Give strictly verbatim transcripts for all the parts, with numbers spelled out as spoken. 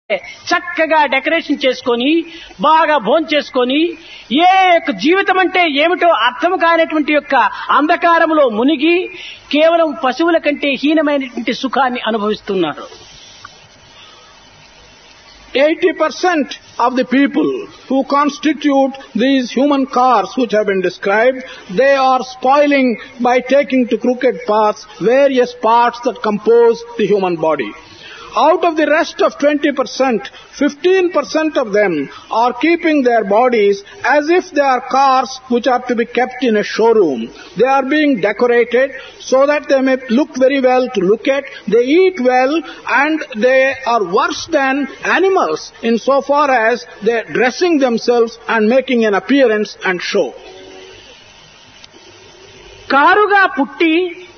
చక్కగా డెకరేషన్ చేసుకొని బాగా భోంచేసుకొని ఏ యొక్క జీవితం అంటే ఏమిటో అర్థం కానటువంటి యొక్క అంధకారంలో మునిగి కేవలం పశువుల కంటే హీనమైనటువంటి సుఖాన్ని అనుభవిస్తున్నారు. eighty percent of the people who constitute these human cars which have been described, they are spoiling by taking to crooked paths various parts that compose the human body. Out of the rest of twenty percent, fifteen percent of them are keeping their bodies as if they are cars which are to be kept in a showroom. They are being decorated so that they may look very well to look at. They eat well and they are worse than animals insofar as they are dressing themselves and making an appearance and show. కారుగా పుట్టి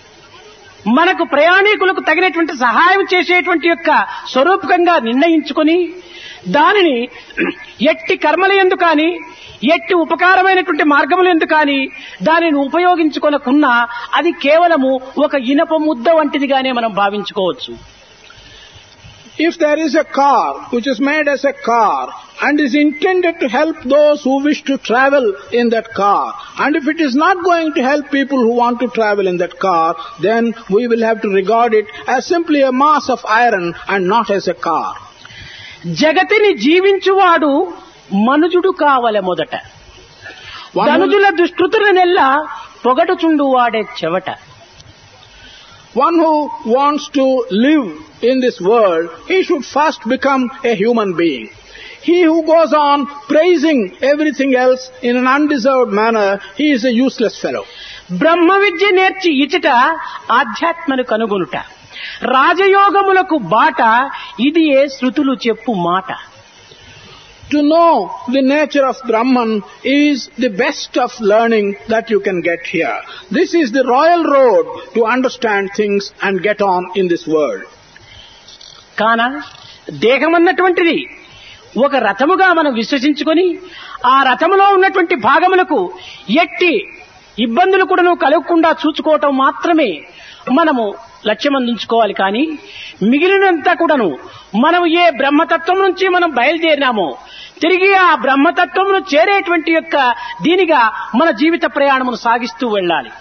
మనకు ప్రయాణికులకు తగినటువంటి సహాయం చేసేటువంటి యొక్క స్వరూపకంగా నిర్ణయించుకొని దానిని ఎట్టి కర్మలయందు కానీ ఎట్టి ఉపకారమైనటువంటి మార్గములందు కానీ దానిని ఉపయోగించుకొనకున్నా అది కేవలము ఒక ఇనప ముద్ద వంటిదిగానే మనం భావించుకోవచ్చు. If there is a car which is made as a car and is intended to help those who wish to travel in that car, and if it is not going to help people who want to travel in that car, then we will have to regard it as simply a mass of iron and not as a car. జగతిని జీవించువాడు మనుజుడు కావలె మొదట, ధనుజుల దుష్కృతులనెల్లా పొగడుచుండు వాడే చెవట. One who wants to live in this world, he should first become a human being. He who goes on praising everything else in an undeserved manner, he is a useless fellow. బ్రహ్మ విద్య నేర్చి ఇచట ఆధ్యాత్మను కనుగొనుట, రాజయోగములకు బాట ఇది ఏ శృతులు చెప్పు మాట. To know the nature of Brahman is the best of learning that you can get here. This is the royal road to understand things and get on in this world. కాన దేహం అన్నటువంటిది ఒక రథముగా మనం విశ్వసించుకొని ఆ రథములో ఉన్నటువంటి భాగములకు ఎట్టి ఇబ్బందులు కూడా కలగకుండా చూసుకోవటం మాత్రమే మనము లక్ష్యం అందించుకోవాలి. కానీ మిగిలినంతా కూడాను మనం ఏ బ్రహ్మతత్వం నుంచి మనం బయలుదేరినామో తిరిగి ఆ బ్రహ్మతత్వమును చేరేటువంటి యొక్క దీనిగా మన జీవిత ప్రయాణమును సాగిస్తూ వెళ్ళాలి.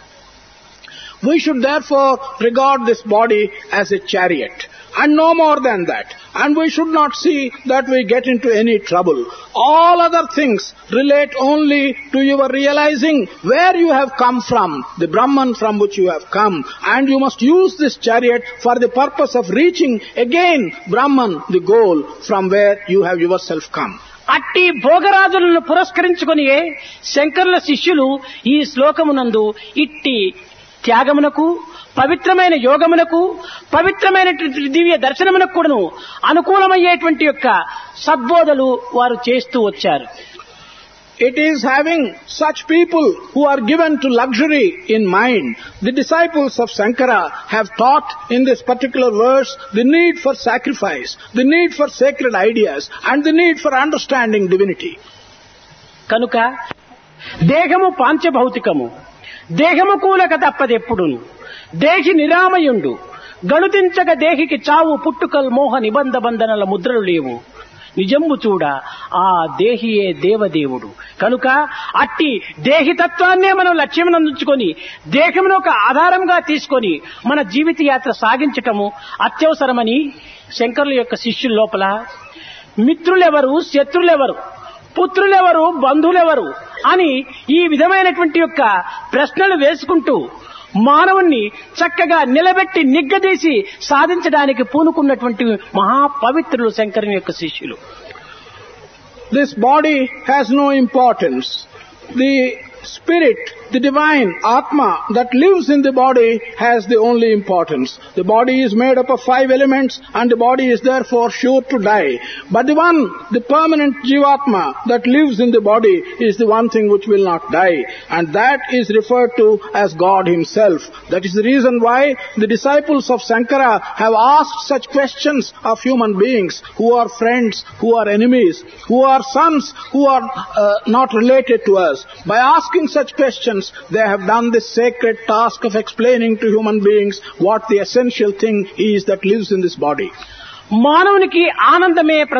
We should therefore regard this body as a chariot and no more than that. And we should not see that we get into any trouble. All other things relate only to your realizing where you have come from, the Brahman from which you have come. And you must use this chariot for the purpose of reaching again Brahman, the goal from where you have yourself come. అట్టి భోగరాజులను పురస్కరించుకొని శంకరుల శిష్యులు ఈ శ్లోకమునందు ఇట్టి త్యాగమునకు పవిత్రమైన యోగమునకు పవిత్రమైన దివ్య దర్శనమునకు కూడాను అనుకూలమయ్యేటువంటి యొక్క సద్బోధలు వారు చేస్తూ వచ్చారు. It is having such people who are given to luxury in mind. The disciples of Sankara have taught in this particular verse the need for sacrifice, the need for sacred ideas, and the need for understanding divinity. కనుక దేహము పాంచభౌతికము, దేహము కూలక తప్పదెప్పుడును, దేహి నిరామయుండు, గణుతించక దేహికి చావు పుట్టుకల్ మోహ నిబంధ బంధనల ముద్రలు లేవు, నిజంబు చూడ ఆ దేహియే దేవదేవుడు. కనుక అట్టి దేహితత్వాన్నే మనం లక్ష్యం అందించుకొని దేహమును ఒక ఆధారంగా తీసుకొని మన జీవిత యాత్ర సాగించటము అత్యవసరమని శంకరుల యొక్క శిష్యుల లోపల మిత్రులెవరు, శత్రులెవరు, పుత్రులెవరు, బంధువులెవరు అని ఈ విధమైనటువంటి యొక్క ప్రశ్నలు వేసుకుంటూ మానవుణ్ణి చక్కగా నిలబెట్టి నిగ్గదీసి సాధించడానికి పూనుకున్నటువంటి మహాపవిత్రులు శంకరుని యొక్క శిష్యులు. This body has no importance. The spirit, the divine Atma that lives in the body has the only importance. The body is made up of five elements and the body is therefore sure to die. But the one, the permanent Jivatma that lives in the body is the one thing which will not die. And that is referred to as God Himself. That is the reason why the disciples of Sankara have asked such questions of human beings who are friends, who are enemies, who are sons, who are uh, not related to us. By asking such questions, they have done this sacred task of explaining to human beings what the essential thing is that lives in this body. మానవునికి ఆనందమే